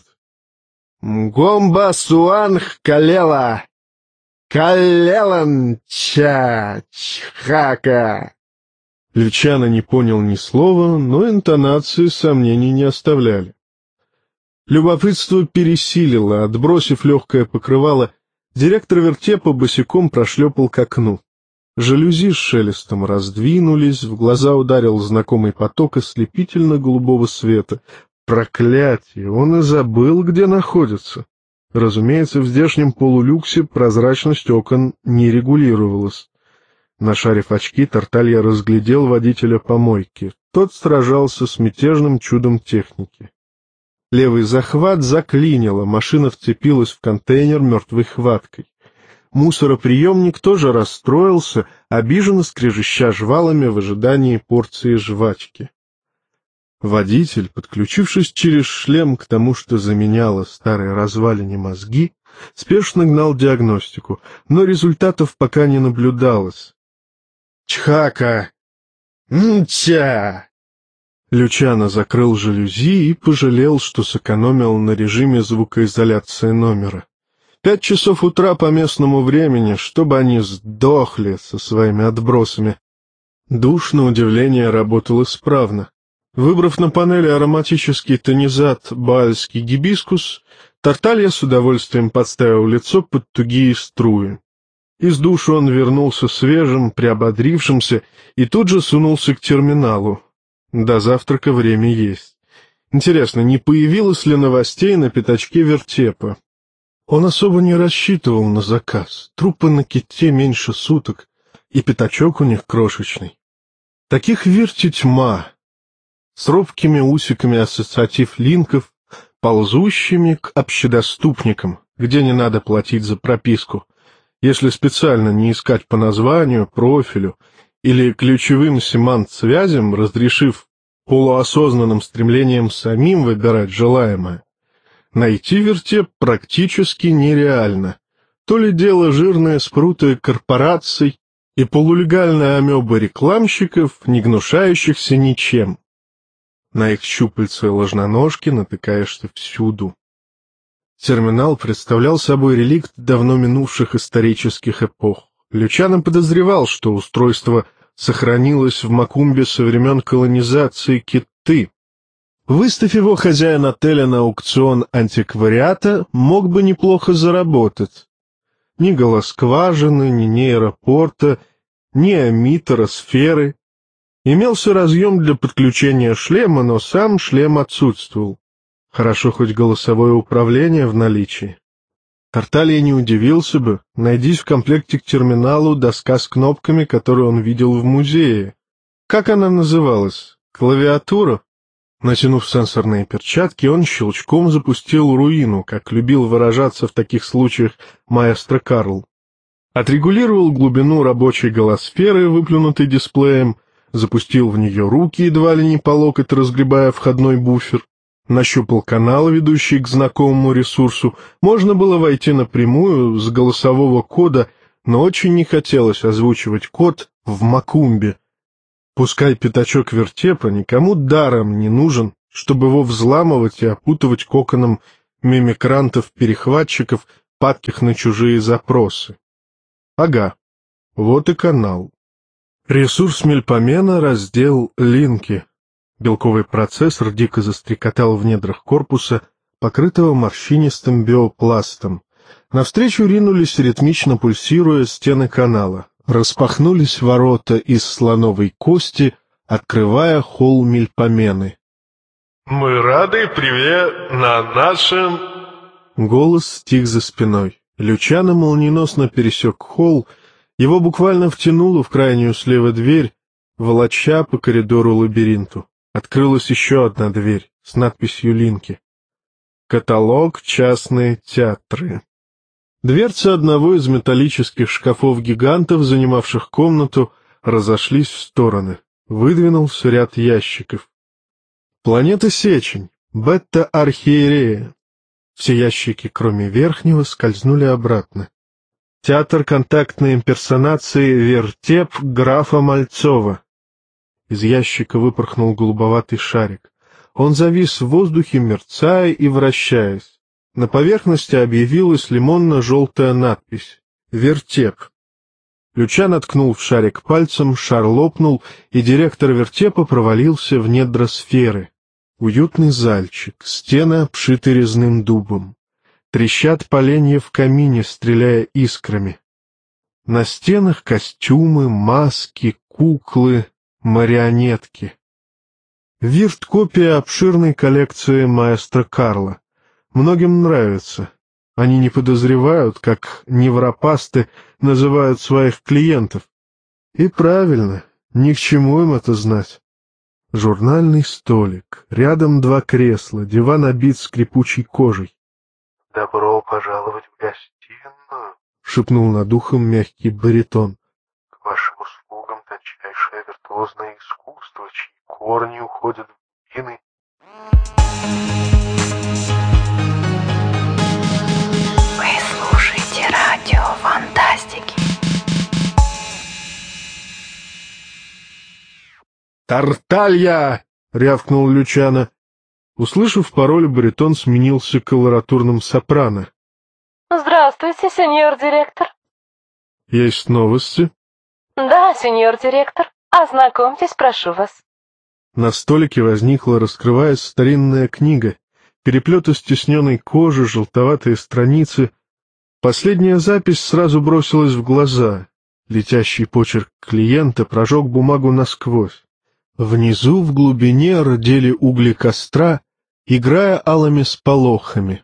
«Мгомба суанх калела! Калелан ча чхака!» Лючано не понял ни слова, но интонации сомнений не оставляли. Любопытство пересилило, отбросив легкое покрывало, директор вертепа босиком прошлепал к окну. Жалюзи с шелестом раздвинулись, в глаза ударил знакомый поток ослепительно-голубого света. Проклятие! Он и забыл, где находится. Разумеется, в здешнем полулюксе прозрачность окон не регулировалась. Нашарив очки, Тарталья разглядел водителя помойки. Тот сражался с мятежным чудом техники. Левый захват заклинило, машина вцепилась в контейнер мертвой хваткой. Мусороприемник тоже расстроился, обиженно скрежеща жвалами в ожидании порции жвачки. Водитель, подключившись через шлем к тому, что заменяло старой развалине мозги, спешно гнал диагностику, но результатов пока не наблюдалось. «Чхака! Мча!» Лючано закрыл жалюзи и пожалел, что сэкономил на режиме звукоизоляции номера. Пять часов утра по местному времени, чтобы они сдохли со своими отбросами. Душ, на удивление, работал исправно. Выбрав на панели ароматический тонизат баальский гибискус, Тарталья с удовольствием подставил лицо под тугие струи. Из душа он вернулся свежим, приободрившимся и тут же сунулся к терминалу. До завтрака время есть. Интересно, не появилось ли новостей на пятачке вертепа? Он особо не рассчитывал на заказ. Трупы на ките меньше суток, и пятачок у них крошечный. Таких вирти тьма, с робкими усиками ассоциатив-линков, ползущими к общедоступникам, где не надо платить за прописку, если специально не искать по названию, профилю или ключевым семант-связям, разрешив полуосознанным стремлением самим выбирать желаемое. Найти вертеп практически нереально. То ли дело жирные спруты корпораций и полулегальная амеба рекламщиков, не гнушающихся ничем. На их щупальца и ложноножки натыкаешься всюду. Терминал представлял собой реликт давно минувших исторических эпох. Лючано подозревал, что устройство сохранилось в Макумбе со времен колонизации Китты. Выставив его, хозяин отеля на аукцион антиквариата мог бы неплохо заработать. Ни голоскважины, ни нейропорта, ни эмиттера сферы. Имелся разъем для подключения шлема, но сам шлем отсутствовал. Хорошо хоть голосовое управление в наличии. Тарталья не удивился бы, найдись в комплекте к терминалу доска с кнопками, которую он видел в музее. Как она называлась? Клавиатура? Натянув сенсорные перчатки, он щелчком запустил руину, как любил выражаться в таких случаях маэстро Карл. Отрегулировал глубину рабочей голосферы, выплюнутой дисплеем, запустил в нее руки, едва ли не по локоть разгребая входной буфер, нащупал канал, ведущий к знакомому ресурсу. Можно было войти напрямую с голосового кода, но очень не хотелось озвучивать код в Макумбе. Пускай пятачок вертепа никому даром не нужен, чтобы его взламывать и опутывать коконом мимикрантов-перехватчиков, падких на чужие запросы. Ага, вот и канал. Ресурс Мельпомена, раздел «Линки». Белковый процессор дико застрекотал в недрах корпуса, покрытого морщинистым биопластом. Навстречу ринулись, ритмично пульсируя, стены канала. Распахнулись ворота из слоновой кости, открывая холл Мельпомены. «Мы рады привет на нашем...» Голос стих за спиной. Лючано молниеносно пересек холл, его буквально втянуло в крайнюю слева дверь, волоча по коридору-лабиринту. Открылась еще одна дверь с надписью «Линки». Каталог «Частные театры». Дверцы одного из металлических шкафов-гигантов, занимавших комнату, разошлись в стороны. Выдвинулся ряд ящиков. Планета Сечень, Бета-Архиерея. Все ящики, кроме верхнего, скользнули обратно. Театр контактной имперсонации «Вертеп» графа Мальцова. Из ящика выпорхнул голубоватый шарик. Он завис в воздухе, мерцая и вращаясь. На поверхности объявилась лимонно-желтая надпись «Вертеп». Лючано ткнул в шарик пальцем, шар лопнул, и директор вертепа провалился в недра сферы. Уютный зальчик, стены обшиты резным дубом. Трещат поленья в камине, стреляя искрами. На стенах костюмы, маски, куклы, марионетки. Вирт-копия обширной коллекции маэстро Карла. Многим нравится. Они не подозревают, как невропасты называют своих клиентов. И правильно, ни к чему им это знать. Журнальный столик, рядом два кресла, диван обит скрипучей кожей. — Добро пожаловать в гостиную, — шепнул над ухом мягкий баритон. — К вашим услугам тончайшее виртуозное искусство, чьи корни уходят в глубины. Радио фантастики. «Тарталья!» — рявкнул Лючано. Услышав пароль, баритон сменился колоратурным сопрано. «Здравствуйте, сеньор директор». «Есть новости?» «Да, сеньор директор. Ознакомьтесь, прошу вас». На столике возникла, раскрываясь, старинная книга. Переплет из тисненной кожи, желтоватые страницы. Последняя запись сразу бросилась в глаза. Летящий почерк клиента прожег бумагу насквозь. Внизу, в глубине, родили угли костра, играя алыми сполохами.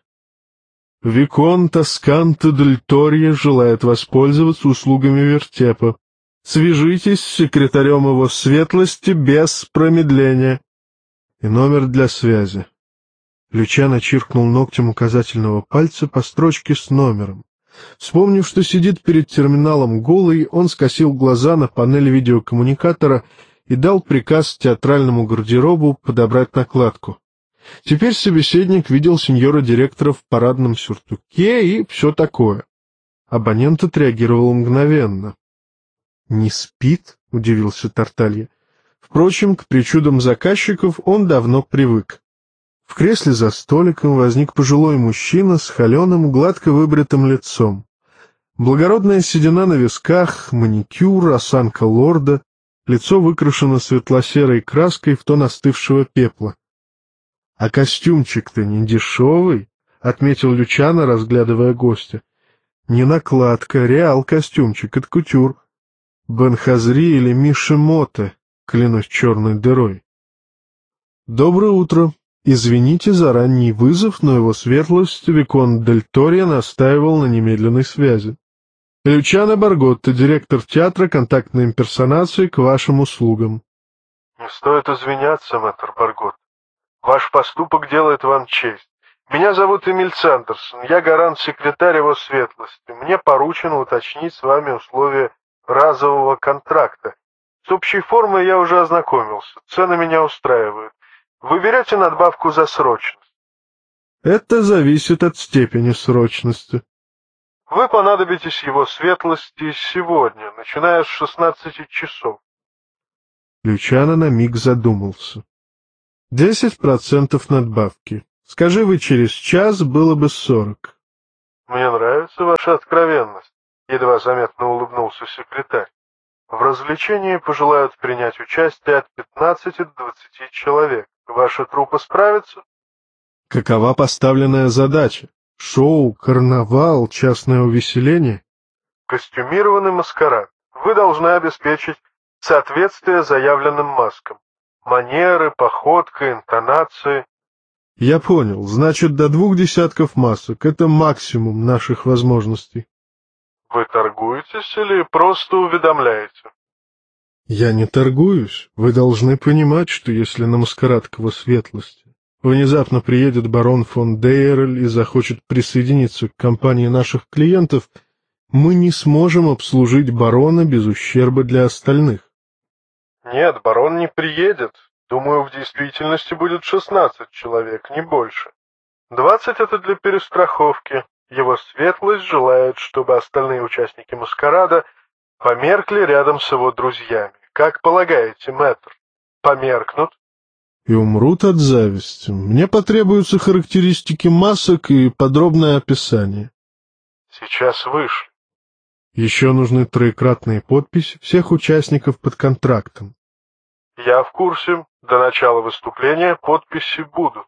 Виконт Асканто дель Торье желает воспользоваться услугами вертепа. Свяжитесь с секретарем его светлости без промедления. И номер для связи. Лючано чиркнул ногтем указательного пальца по строчке с номером. Вспомнив, что сидит перед терминалом голый, он скосил глаза на панель видеокоммуникатора и дал приказ театральному гардеробу подобрать накладку. Теперь собеседник видел сеньора-директора в парадном сюртуке и все такое. Абонент отреагировал мгновенно. — Не спит? — удивился Тарталья. Впрочем, к причудам заказчиков он давно привык. В кресле за столиком возник пожилой мужчина с холеным, гладко выбритым лицом. Благородная седина на висках, маникюр, осанка лорда, лицо выкрашено светло-серой краской в тон остывшего пепла. — А костюмчик-то не дешевый, — отметил Лючано, разглядывая гостя. — Не накладка, реал костюмчик, от кутюр. Бенхазри или Мишемоте, клянусь черной дырой. — Доброе утро. Извините за ранний вызов, но его светлость Виконт дель Торье настаивал на немедленной связи. Лючано Барготто, директор театра контактной имперсонации, к вашим услугам. — Не стоит извиняться, мэтр Барготто. Ваш поступок делает вам честь. Меня зовут Эмиль Сандерсон, я гарант-секретарь его светлости. Мне поручено уточнить с вами условия разового контракта. С общей формой я уже ознакомился. Цены меня устраивают. Вы берете надбавку за срочность? Это зависит от степени срочности. Вы понадобитесь его светлости сегодня, начиная с шестнадцати часов. Лючано на миг задумался. Десять процентов надбавки. Скажи вы, через час было бы сорок. Мне нравится ваша откровенность, едва заметно улыбнулся секретарь. В развлечении пожелают принять участие от пятнадцати до двадцати человек. Ваша труппа справится? Какова поставленная задача? Шоу, карнавал, частное увеселение? Костюмированный маскарад. Вы должны обеспечить соответствие заявленным маскам. Манеры, походка, интонации. Я понял. Значит, до двух десятков масок. Это максимум наших возможностей. Вы торгуетесь или просто уведомляете? Я не торгуюсь. Вы должны понимать, что если на маскарад к его светлости внезапно приедет барон фон Дейерль и захочет присоединиться к компании наших клиентов, мы не сможем обслужить барона без ущерба для остальных. Нет, барон не приедет. Думаю, в действительности будет шестнадцать человек, не больше. Двадцать — это для перестраховки. Его светлость желает, чтобы остальные участники маскарада померкли рядом с его друзьями. Как полагаете, мэтр? Померкнут? И умрут от зависти. Мне потребуются характеристики масок и подробное описание. Сейчас вышли. Еще нужны троекратные подписи всех участников под контрактом. Я в курсе. До начала выступления подписи будут.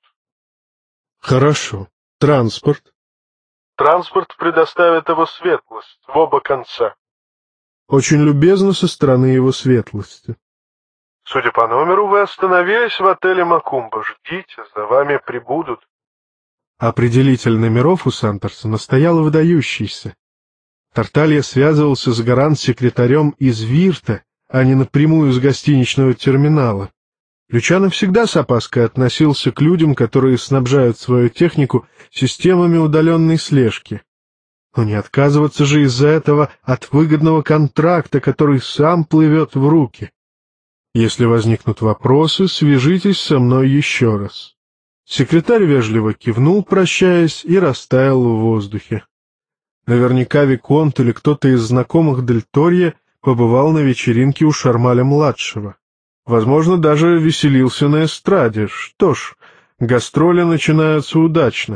Хорошо. Транспорт? Транспорт предоставит его светлость в оба конца. Очень любезно со стороны его светлости. Судя по номеру, вы остановились в отеле Макумба. Ждите, за вами прибудут. Определитель номеров у Сантерсона стоял выдающийся. Тарталья связывался с Гарант-секретарем из Вирта, а не напрямую с гостиничного терминала. Лючано всегда с опаской относился к людям, которые снабжают свою технику системами удаленной слежки. Но не отказываться же из-за этого от выгодного контракта, который сам плывет в руки. Если возникнут вопросы, свяжитесь со мной еще раз. Секретарь вежливо кивнул, прощаясь, и растаял в воздухе. Наверняка Виконт или кто-то из знакомых Дель Торье побывал на вечеринке у Шармаля-младшего. Возможно, даже веселился на эстраде. Что ж, гастроли начинаются удачно.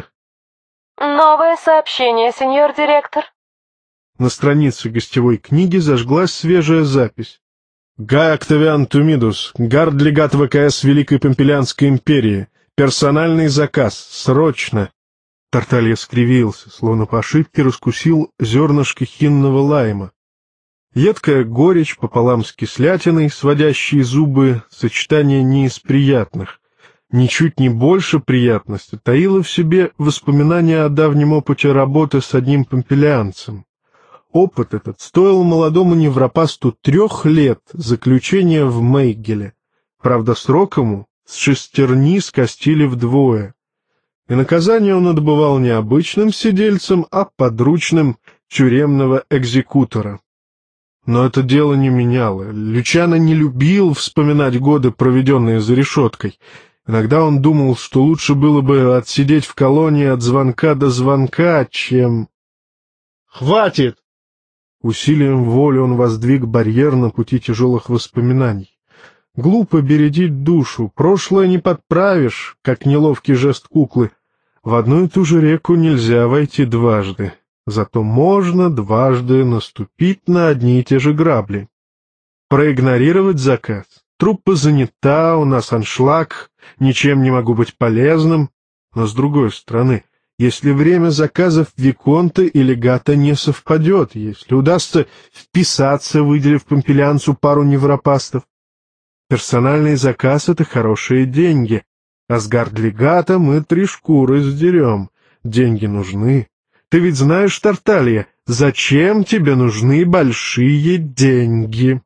Новое сообщение, сеньор директор. На странице гостевой книги зажглась свежая запись. Гай Октавиан Тумидус, гард-легат ВКС Великой Помпелианской империи. Персональный заказ. Срочно. Тарталья скривился, словно по ошибке раскусил зернышко хинного лайма. Едкая горечь пополам с кислятиной, сводящие зубы, сочетание не из приятных. Ничуть не больше приятности таило в себе воспоминания о давнем опыте работы с одним помпелианцем. Опыт этот стоил молодому невропасту трех лет заключения в Мейгеле. Правда, срок ему с шестерни скостили вдвое. И наказание он отбывал не обычным сидельцем, а подручным тюремного экзекутора. Но это дело не меняло. Лючано не любил вспоминать годы, проведенные за решеткой. Иногда он думал, что лучше было бы отсидеть в колонии от звонка до звонка, чем... «Хватит!» Усилием воли он воздвиг барьер на пути тяжелых воспоминаний. Глупо бередить душу, прошлое не подправишь, как неловкий жест куклы. В одну и ту же реку нельзя войти дважды, зато можно дважды наступить на одни и те же грабли. Проигнорировать заказ. Труппа занята, у нас аншлаг, ничем не могу быть полезным. Но с другой стороны, если время заказов виконта и легата не совпадет, если удастся вписаться, выделив помпелианцу пару невропастов. Персональный заказ — это хорошие деньги, а с гард-легата мы три шкуры сдерем. Деньги нужны. Ты ведь знаешь, Тарталья, зачем тебе нужны большие деньги?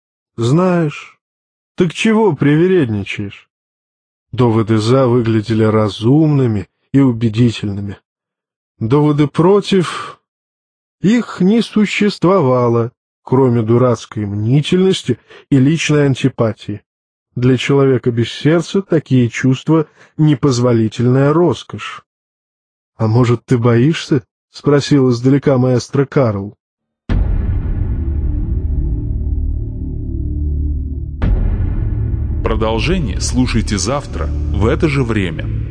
Знаешь. Так чего привередничаешь? Доводы «за» выглядели разумными и убедительными. Доводы «против» их не существовало. кроме дурацкой мнительности и личной антипатии. Для человека без сердца такие чувства — непозволительная роскошь. — А может, ты боишься? — спросил издалека маэстро Карл. Продолжение слушайте завтра в это же время.